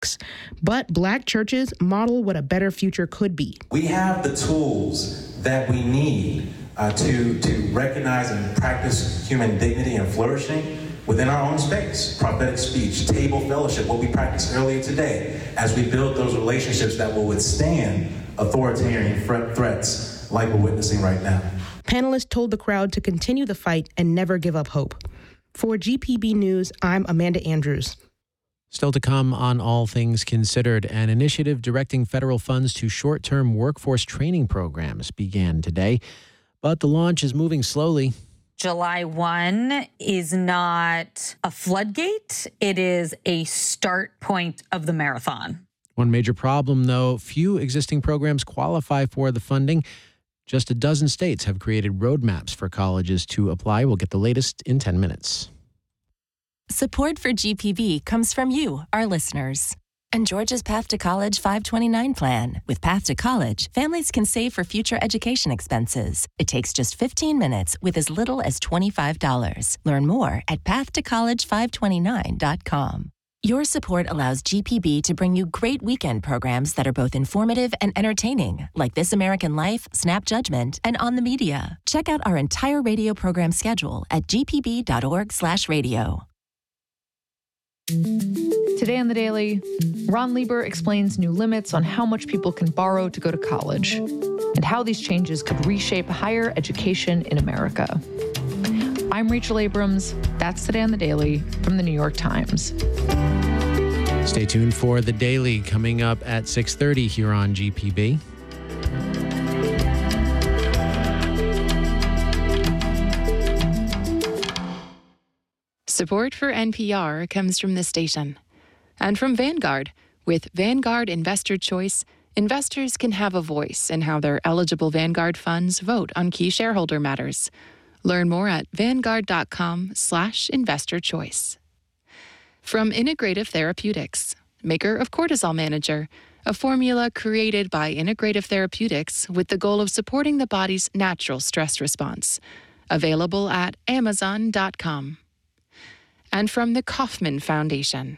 But Black churches model what a better future could be. We have the tools that we need to recognize and practice human dignity and flourishing within our own space. Prophetic speech, table fellowship, what we practiced earlier today, as we build those relationships that will withstand authoritarian threats like we're witnessing right now. Panelists told the crowd to continue the fight and never give up hope. For GPB News, I'm Amanda Andrews. Still to come on All Things Considered, an initiative directing federal funds to short-term workforce training programs began today, but the launch is moving slowly. July 1 is not a floodgate. It is a start point of the marathon. One major problem, though, few existing programs qualify for the funding. Just a dozen states have created roadmaps for colleges to apply. We'll get the latest in 10 minutes. Support for GPB comes from you, our listeners. And Georgia's Path to College 529 plan. With Path to College, families can save for future education expenses. It takes just 15 minutes with as little as $25. Learn more at pathtoccollege529.com. Your support allows GPB to bring you great weekend programs that are both informative and entertaining, like This American Life, Snap Judgment, and On the Media. Check out our entire radio program schedule at gpb.org/radio. Today on The Daily, Ron Lieber explains new limits on how much people can borrow to go to college and how these changes could reshape higher education in America. I'm Rachel Abrams. That's Today on The Daily from The New York Times. Stay tuned for The Daily coming up at 6:30 here on GPB. Support for NPR comes from this station and from Vanguard. With Vanguard Investor Choice, investors can have a voice in how their eligible Vanguard funds vote on key shareholder matters. Learn more at vanguard.com/investorchoice. From Integrative Therapeutics, maker of Cortisol Manager, a formula created by Integrative Therapeutics with the goal of supporting the body's natural stress response. Available at amazon.com. And from the Kauffman Foundation.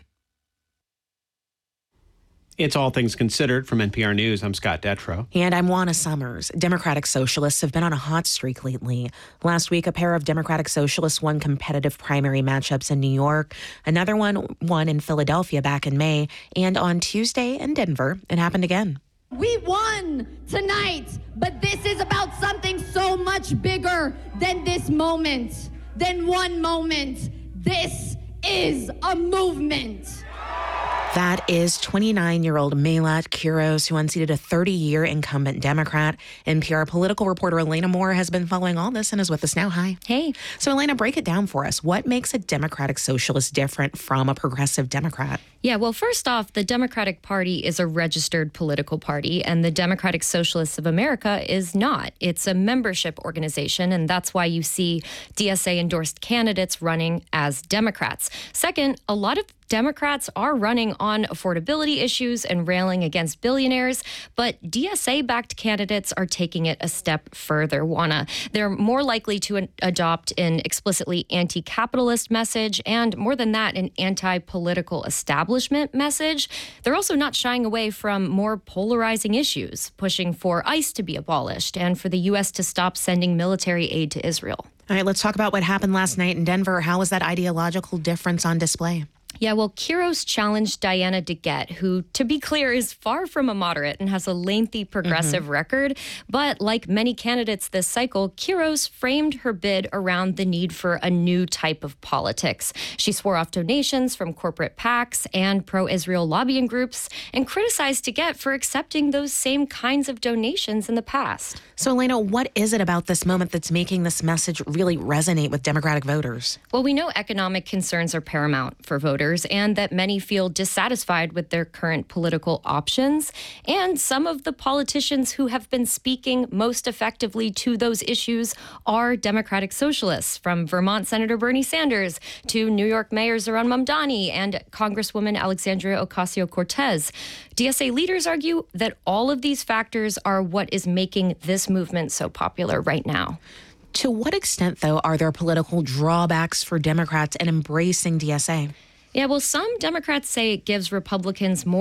It's All Things Considered from NPR News. I'm Scott Detrow. And I'm Juana Summers. Democratic Socialists have been on a hot streak lately. Last week, a pair of Democratic Socialists won competitive primary matchups in New York. Another one won in Philadelphia back in May. And on Tuesday in Denver, it happened again. We won tonight, but this is about something so much bigger than this moment, than one moment. This is a movement. That is 29-year-old Melat Quiros, who unseated a 30-year incumbent Democrat. NPR political reporter Elena Moore has been following all this and is with us now. Hi. Hey. So, Elena, break it down for us. What makes a Democratic Socialist different from a progressive Democrat? Yeah, well, first off, the Democratic Party is a registered political party, and the Democratic Socialists of America is not. It's a membership organization, and that's why you see DSA-endorsed candidates running as Democrats. Second, a lot of Democrats are running on affordability issues and railing against billionaires, but DSA-backed candidates are taking it a step further, Juana. They're more likely to adopt an explicitly anti-capitalist message and, more than that, an anti-political establishment message. They're also not shying away from more polarizing issues, pushing for ICE to be abolished and for the U.S. to stop sending military aid to Israel. All right, let's talk about what happened last night in Denver. How was that ideological difference on display? Yeah, well, Quiros challenged Diana DeGette, who, to be clear, is far from a moderate and has a lengthy progressive record. But like many candidates this cycle, Quiros framed her bid around the need for a new type of politics. She swore off donations from corporate PACs and pro-Israel lobbying groups and criticized DeGette for accepting those same kinds of donations in the past. So, Elena, what is it about this moment that's making this message really resonate with Democratic voters? Well, we know economic concerns are paramount for voters, and that many feel dissatisfied with their current political options. And some of the politicians who have been speaking most effectively to those issues are Democratic Socialists, from Vermont Senator Bernie Sanders to New York Mayor Zohran Mamdani and Congresswoman Alexandria Ocasio-Cortez. DSA leaders argue that all of these factors are what is making this movement so popular right now. To what extent, though, are there political drawbacks for Democrats in embracing DSA? Yeah, well, some Democrats say it gives Republicans more